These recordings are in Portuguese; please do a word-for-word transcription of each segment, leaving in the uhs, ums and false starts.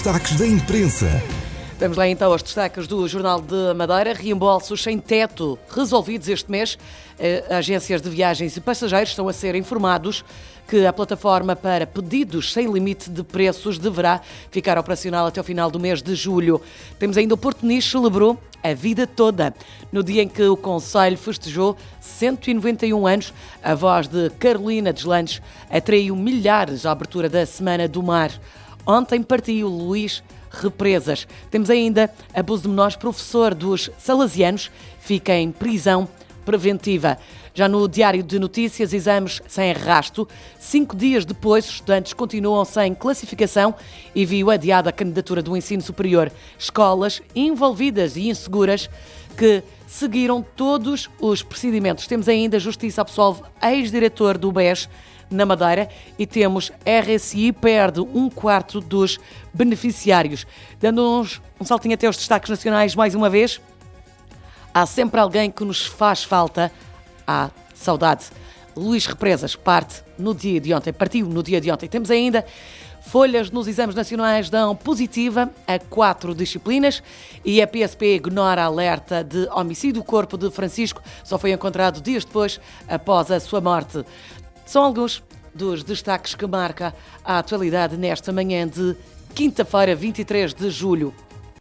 destaques da imprensa. Vamos lá então aos destaques do Jornal de Madeira. Reembolsos sem teto resolvidos este mês. Agências de viagens e passageiros estão a ser informados que a plataforma para pedidos sem limite de preços deverá ficar operacional até o final do mês de julho. Temos ainda o Porto Nicho celebrou a vida toda. No dia em que o Conselho festejou cento e noventa e um anos, a voz de Carolina Deslandes atraiu milhares à abertura da Semana do Mar. Ontem partiu Luís Represas. Temos ainda abuso de menores, professor dos Salesianos fica em prisão preventiva. Já no Diário de Notícias, exames sem arrasto. Cinco dias depois, estudantes continuam sem classificação e viu adiada a candidatura do ensino superior. Escolas envolvidas e inseguras que seguiram todos os procedimentos. Temos ainda Justiça absolve ex-diretor do B E S na Madeira e temos R S I perde um quarto dos beneficiários. Dando-nos um saltinho até os destaques nacionais mais uma vez. Há sempre alguém que nos faz falta. Há saudade. Luís Represas parte no dia de ontem, partiu no dia de ontem. Temos ainda folhas nos exames nacionais dão positiva a quatro disciplinas e a P S P ignora alerta de homicídio. O corpo de Francisco só foi encontrado dias depois, após a sua morte. São alguns dos destaques que marca a atualidade nesta manhã de quinta-feira, vinte e três de julho.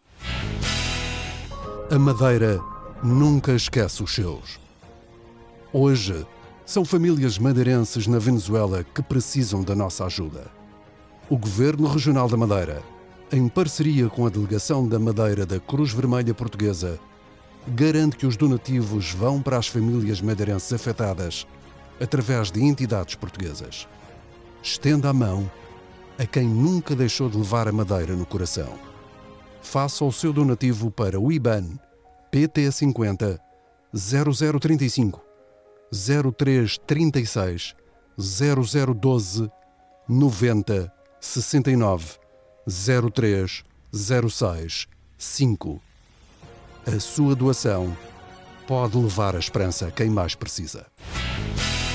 A Madeira nunca esquece os seus. Hoje, são famílias madeirenses na Venezuela que precisam da nossa ajuda. O Governo Regional da Madeira, em parceria com a Delegação da Madeira da Cruz Vermelha Portuguesa, garante que os donativos vão para as famílias madeirenses afetadas através de entidades portuguesas. Estenda a mão a quem nunca deixou de levar a Madeira no coração. Faça o seu donativo para o I B A N P T cinquenta zero zero trinta e cinco zero três trinta e seis zero zero doze noventa sessenta e nove zero três zero seis cinco. A sua doação pode levar a esperança a quem mais precisa.